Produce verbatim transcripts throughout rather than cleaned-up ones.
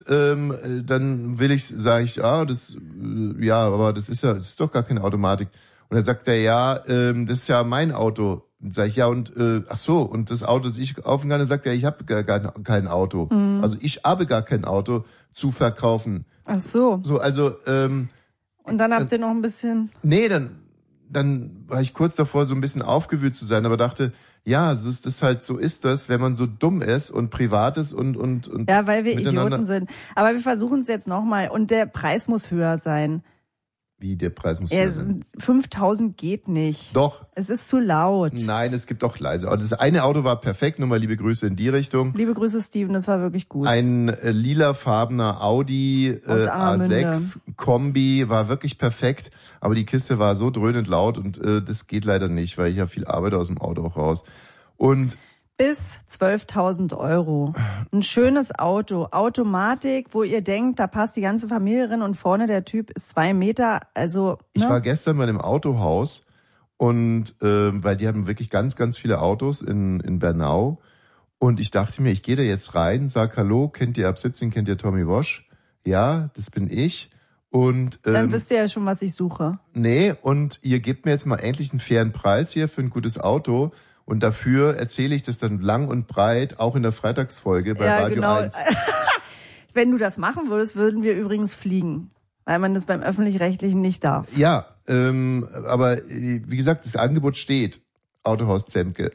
ähm, dann will ich, sage ich, ah, das, äh, ja, aber das ist ja, das ist doch gar keine Automatik. Und dann sagt er, ja, ähm, das ist ja mein Auto. Und sag ich, ja, und äh, ach so, und das Auto, das ich kaufen kann, dann sagt er, ich habe gar, gar kein Auto. Mhm. Also ich habe gar kein Auto zu verkaufen. Ach so. So, also ähm, und dann habt ihr noch ein bisschen... Nee, dann dann war ich kurz davor, so ein bisschen aufgewühlt zu sein, aber dachte, ja, so ist das halt, so ist das, wenn man so dumm ist und privat ist und und und ja, weil wir Idioten sind. Aber wir versuchen es jetzt nochmal und der Preis muss höher sein. Wie, der Preis muss ja, höher sein? fünftausend geht nicht. Doch. Es ist zu laut. Nein, es gibt auch leise. Aber das eine Auto war perfekt. Nochmal liebe Grüße in die Richtung. Liebe Grüße, Steven, das war wirklich gut. Ein äh, lilafarbener Audi äh, A sechs Kombi war wirklich perfekt. Aber die Kiste war so dröhnend laut und äh, das geht leider nicht, weil ich ja viel arbeite aus dem Auto auch raus. Und bis zwölftausend Euro. Ein schönes Auto. Automatik, wo ihr denkt, da passt die ganze Familie rein und vorne der Typ ist zwei Meter. Also, ne? Ich war gestern bei dem Autohaus und äh, weil die haben wirklich ganz, ganz viele Autos in, in Bernau. Und ich dachte mir, ich gehe da jetzt rein, sag Hallo, kennt ihr ab siebzehn, kennt ihr Tommy Walsh? Ja, das bin ich. Und ähm, dann wisst ihr ja schon, was ich suche. Nee, und ihr gebt mir jetzt mal endlich einen fairen Preis hier für ein gutes Auto. Und dafür erzähle ich das dann lang und breit, auch in der Freitagsfolge bei ja, Radio genau. eins. Wenn du das machen würdest, würden wir übrigens fliegen, weil man das beim Öffentlich-Rechtlichen nicht darf. Ja, ähm, aber wie gesagt, das Angebot steht. Autohaus Zemke.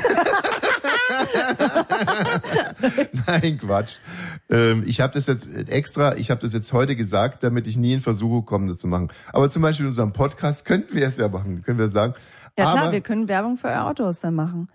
Nein, Quatsch. Ähm, ich habe das jetzt extra, ich habe das jetzt heute gesagt, damit ich nie in Versuchung komme, das zu machen. Aber zum Beispiel in unserem Podcast könnten wir es ja machen, können wir sagen. Ja klar, aber, wir können Werbung für euer Autos dann machen.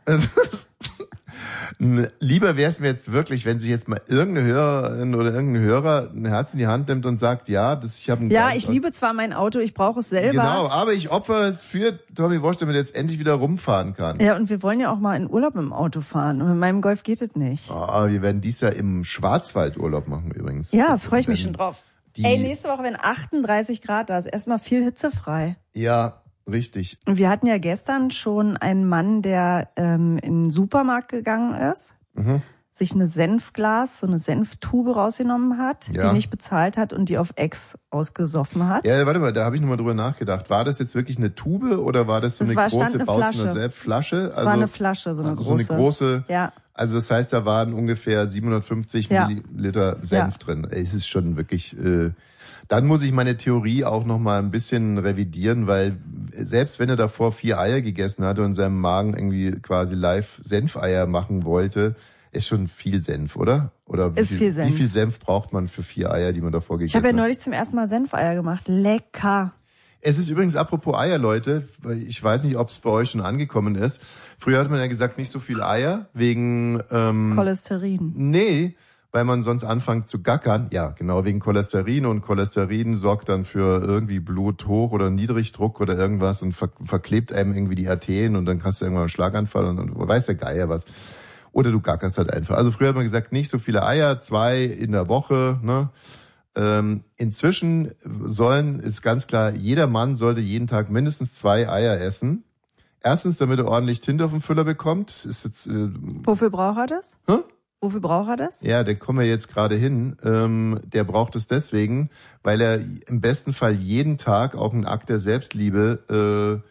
Lieber wäre es mir jetzt wirklich, wenn sich jetzt mal irgendeine Hörerin oder irgendein Hörer ein Herz in die Hand nimmt und sagt, ja, das ich habe ein Ja, ich liebe zwar mein Auto, ich brauche es selber. Genau, aber ich opfere es für Tommy Walsh, damit er jetzt endlich wieder rumfahren kann. Ja, und wir wollen ja auch mal in Urlaub im Auto fahren. Und mit meinem Golf geht es nicht. Ah, wir werden dies Jahr im Schwarzwald Urlaub machen übrigens. Ja, freue ich mich schon drauf. Ey, nächste Woche werden achtunddreißig Grad da, ist erstmal viel hitzefrei. Ja, richtig. Und wir hatten ja gestern schon einen Mann, der ähm, in den Supermarkt gegangen ist, mhm. sich eine Senfglas, so eine Senftube rausgenommen hat, ja. die nicht bezahlt hat und die auf Ex ausgesoffen hat. Ja, warte mal, da habe ich nochmal drüber nachgedacht. War das jetzt wirklich eine Tube oder war das so das eine war, große Bautzener Selbstflasche? Es also, war eine Flasche, so eine also große. So eine große. Ja. Also das heißt, da waren ungefähr siebenhundertfünfzig ja. Milliliter Senf ja. drin. Es ist schon wirklich... Äh, Dann muss ich meine Theorie auch noch mal ein bisschen revidieren, weil selbst wenn er davor vier Eier gegessen hatte und seinem Magen irgendwie quasi live Senfeier machen wollte, ist schon viel Senf, oder? Oder wie ist viel, viel Senf. Wie viel Senf braucht man für vier Eier, die man davor gegessen hat? Ich habe ja neulich zum ersten Mal Senfeier gemacht. Lecker. Es ist übrigens apropos Eier, Leute, ich weiß nicht, ob es bei euch schon angekommen ist. Früher hat man ja gesagt, nicht so viel Eier wegen ähm, Cholesterin. Nee. Weil man sonst anfängt zu gackern. Ja, genau, wegen Cholesterin. Und Cholesterin sorgt dann für irgendwie Bluthoch- oder Niedrigdruck oder irgendwas und ver- verklebt einem irgendwie die Arterien und dann kannst du irgendwann einen Schlaganfall und, und weiß der Geier was. Oder du gackerst halt einfach. Also früher hat man gesagt, nicht so viele Eier, zwei in der Woche, ne? Ähm, inzwischen sollen, ist ganz klar, jeder Mann sollte jeden Tag mindestens zwei Eier essen. Erstens, damit er ordentlich Tinte auf den Füller bekommt. Ist jetzt, äh, Wofür braucht er das? Hä? Wofür braucht er das? Ja, der kommen wir jetzt gerade hin. Ähm, der braucht es deswegen, weil er im besten Fall jeden Tag auch einen Akt der Selbstliebe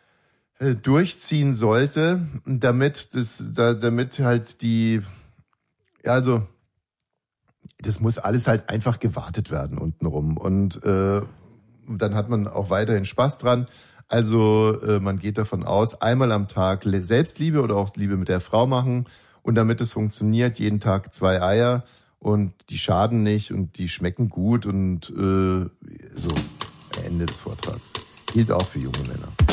äh, durchziehen sollte, damit das, da, damit halt die, ja, also das muss alles halt einfach gewartet werden untenrum und äh, dann hat man auch weiterhin Spaß dran. Also äh, man geht davon aus, einmal am Tag Selbstliebe oder auch Liebe mit der Frau machen. Und damit es funktioniert, jeden Tag zwei Eier und die schaden nicht und die schmecken gut und äh, so, Ende des Vortrags. Gilt auch für junge Männer.